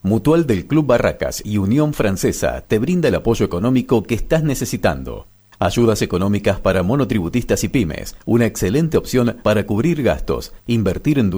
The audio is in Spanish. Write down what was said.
Mutual del Club Barracas y Unión Francesa te brinda el apoyo económico que estás necesitando. Ayudas económicas para monotributistas y pymes, una excelente opción para cubrir gastos, invertir en